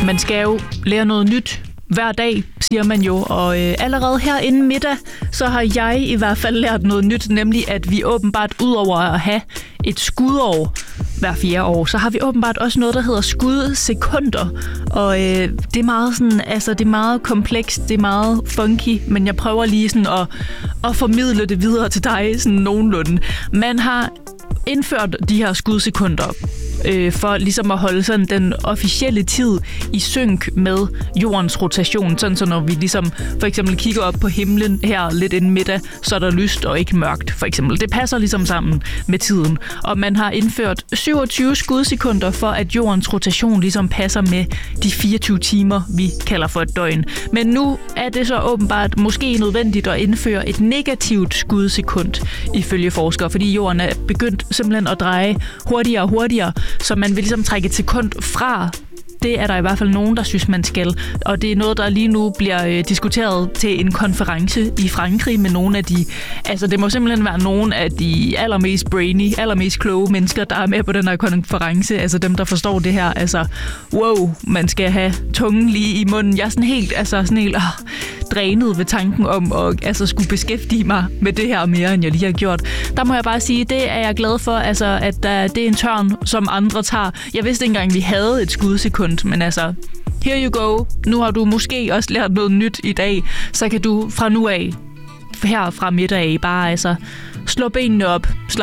Man skal jo lære noget nyt hver dag, siger man jo, og allerede her inden middag, så har jeg i hvert fald lært noget nyt, nemlig at vi åbenbart udover at have et skudår hver 4 år, så har vi åbenbart også noget, der hedder skudsekunder, og det er meget sådan, altså det er meget komplekst, det er meget funky, men jeg prøver lige sådan at formidle det videre til dig sådan nogenlunde. Man har indført de her skudsekunder for ligesom at holde sådan den officielle tid i synk med jordens rotation. Sådan så når vi ligesom for eksempel kigger op på himlen her lidt inden middag, så er der lyst og ikke mørkt for eksempel. Det passer ligesom sammen med tiden. Og man har indført 27 skudsekunder for at jordens rotation ligesom passer med de 24 timer, vi kalder for et døgn. Men nu er det så åbenbart måske nødvendigt at indføre et negativt skudsekund ifølge forskere, fordi jorden er begyndt simpelthen at dreje hurtigere og hurtigere, så man vil ligesom trække et sekund fra. Det er der i hvert fald nogen, der synes, man skal. Og det er noget, der lige nu bliver diskuteret til en konference i Frankrig med nogle af de... Altså, det må simpelthen være nogle af de allermest brainy, allermest kloge mennesker, der er med på den her konference. Altså, dem, der forstår det her. Altså, wow, man skal have tungen lige i munden. Jeg er sådan helt drænet ved tanken om at skulle beskæftige mig med det her mere, end jeg lige har gjort. Der må jeg bare sige, det er jeg glad for, altså, at det er en tørn, som andre tager. Jeg vidste ikke engang, vi havde et skudsekund, men altså, here you go. Nu har du måske også lært noget nyt i dag, så kan du fra nu af, her fra middag, bare slå benene op, slap